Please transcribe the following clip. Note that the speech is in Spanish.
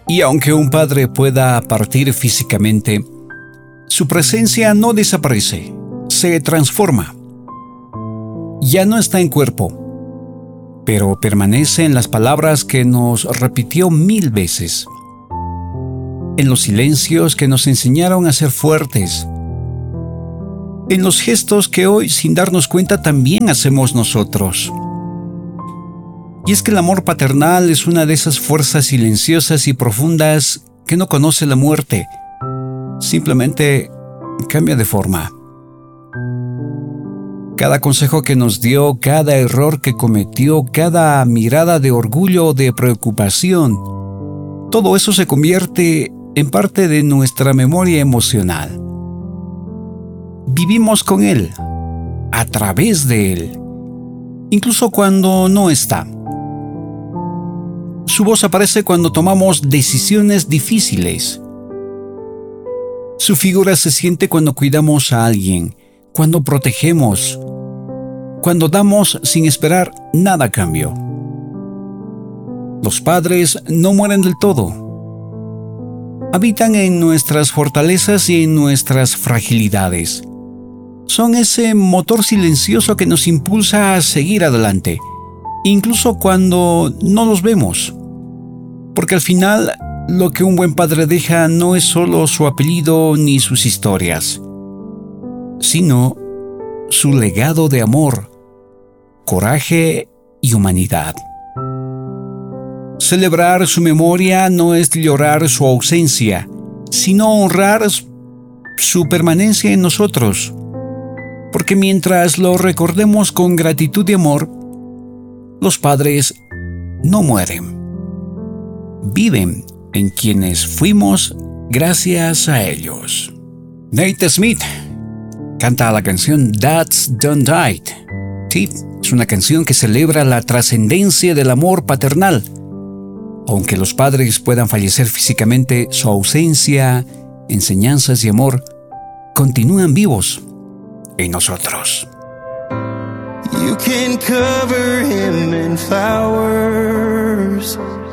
Y aunque un padre pueda partir físicamente, su presencia no desaparece, se transforma. Ya no está en cuerpo, pero permanece en las palabras que nos repitió 1000 veces, en los silencios que nos enseñaron a ser fuertes, en los gestos que hoy, sin darnos cuenta, también hacemos nosotros. Y es que el amor paternal es una de esas fuerzas silenciosas y profundas que no conoce la muerte, simplemente cambia de forma. Cada consejo que nos dio, cada error que cometió, cada mirada de orgullo o de preocupación, todo eso se convierte en parte de nuestra memoria emocional. Vivimos con él, a través de él, incluso cuando no está. Su voz aparece cuando tomamos decisiones difíciles. Su figura se siente cuando cuidamos a alguien, cuando protegemos, cuando damos sin esperar nada a cambio. Los padres no mueren del todo. Habitan en nuestras fortalezas y en nuestras fragilidades. Son ese motor silencioso que nos impulsa a seguir adelante, incluso cuando no los vemos. Porque al final, lo que un buen padre deja no es solo su apellido ni sus historias, sino su legado de amor, coraje y humanidad. Celebrar su memoria no es llorar su ausencia, sino honrar su permanencia en nosotros. Porque mientras lo recordemos con gratitud y amor, los padres no mueren. Viven en quienes fuimos gracias a ellos. Nate Smith canta la canción Dads Don't Die. Sí, es una canción que celebra la trascendencia del amor paternal. Aunque los padres puedan fallecer físicamente, su ausencia, enseñanzas y amor continúan vivos en nosotros. You can cover him in flowers.